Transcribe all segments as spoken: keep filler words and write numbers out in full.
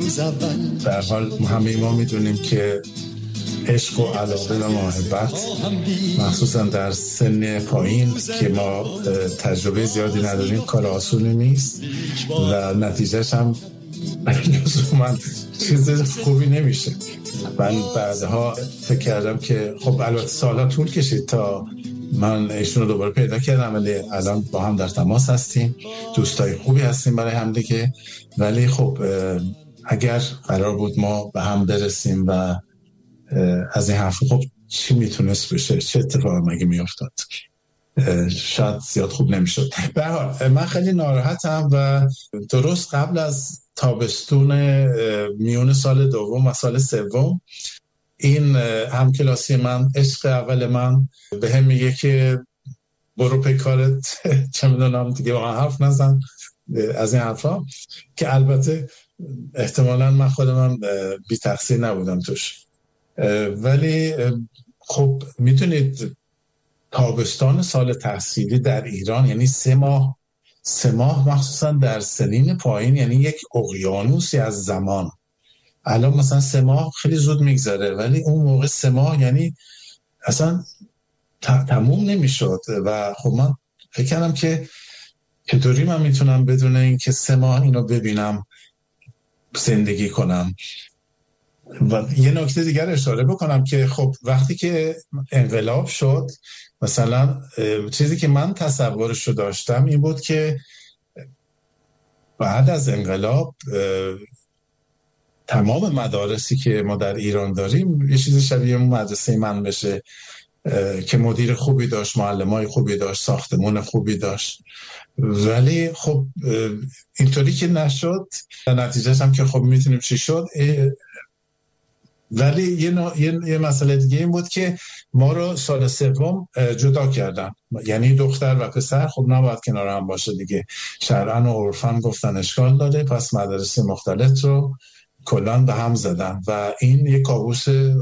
در حال همه ما میدونیم که عشق و علاقه و محبت مخصوصا در سن پایین که ما تجربه زیادی نداریم کار آسونی نیست و نتیجهش هم من چیز خوبی نمیشه. من بعدها فکر کردم که خب البته سالها طول کشید تا من ایشون رو دوباره پیدا کردم، ولی الان با هم در تماس هستیم، دوستای خوبی هستیم برای هم دیگه. ولی خب اگر قرار بود ما به هم برسیم و از این حرف خب چی میتونست بشه، چه اتفاقی مگه میافتاد، شاید زیاد خوب نمیشد. به هر حال من خیلی ناراحتم و درست قبل از تابستون میون سال دوم و سال سوم این همکلاسی من، عشق اول من، به هم میگه که برو پی کارت، چه میدونم دیگه با حرف نزن از این حرفا، که البته احتمالاً من خودم بی تقصیر نبودم توش. ولی خب میتونید تابستان سال تحصیلی در ایران یعنی سه ماه سه ماه مخصوصا در سنین پایین یعنی یک اقیانوسی از زمان. الان مثلا سه ماه خیلی زود میگذره، ولی اون موقع سه ماه یعنی اصلا تموم نمیشد. و خب من فکر کردم که چطوری من میتونم بدون این که سه ماه اینو ببینم زندگی کنم. و یه نکته دیگر اشاره بکنم که خب وقتی که انقلاب شد، مثلا چیزی که من تصورش رو داشتم این بود که بعد از انقلاب تمام مدارسی که ما در ایران داریم یه چیز شبیه مدرسه من بشه که مدیر خوبی داشت، معلمای خوبی داشت، ساختمون خوبی داشت. ولی خب اینطوری که نشد، نتیجهش هم که خب میتونیم چی شد. ولی یه, نا... یه... یه مسئله دیگه این بود که ما رو سال سوم جدا کردن، یعنی دختر و پسر خب نباید کنار هم باشه دیگه، شرعاً و عرفاً گفتن اشکال داره، پس مدارس مختلط رو کلان به هم زدن و این یه کابوس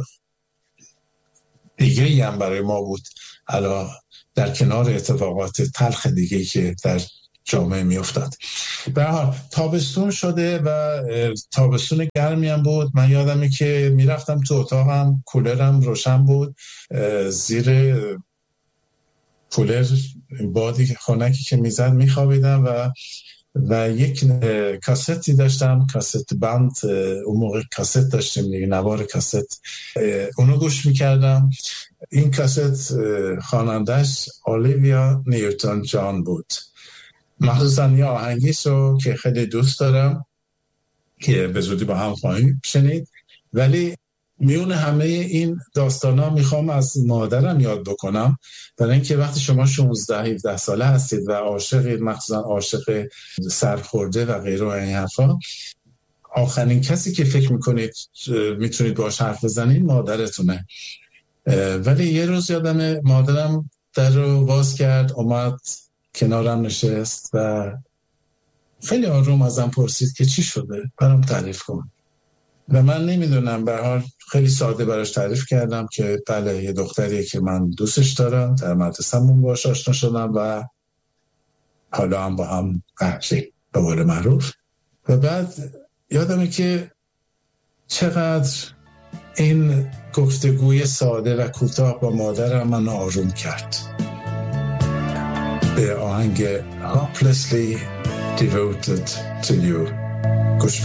دیگه ای هم برای ما بود، علا در کنار اتفاقات تلخ دیگه که در جامعه می افتاد. به هر حال تابستون شده و تابستون گرمی هم بود. من یادمه که می رفتم تو اتاقم، کولرم روشن بود، زیر کولر بادی خنکی که می زد می خوابیدم و و یک کاستی داشتم، کاست بند، اون موقع کاست داشتیم دیگه، نوار کاست، اونو گوش میکردم. این کاست خوانندش اولیویا نیوتن جان بود. مخصوصا یه آهنگیشو که خیلی دوست دارم که به زودی با هم خواهیم شنید. ولی میون همه این داستانا میخوام از مادرم یاد بکنم، برای اینکه وقتی شما شانزده هفده ساله هستید و عاشقید، مخصوصا عاشق سرخورده و غیره و این حرفا، آخرین کسی که فکر میکنید میتونید باهاش حرف بزنید مادرتونه. ولی یه روز یادم مادرم در رو باز کرد، اومد کنارم نشست و خیلی آروم ازم پرسید که چی شده، برام تعریف کن. و من نمیدونم، به هر حال خیلی ساده براش تعریف کردم که بله یه دختریه که من دوستش دارم، در مدرسه‌مون باهاش آشنا شدم و حالا هم با هم قهری به قول معروف. و بعد یادمه که چقدر این گفتگوی ساده و کوتاه با مادرم من آروم کرد. به آهنگ Hopelessly Devoted to You.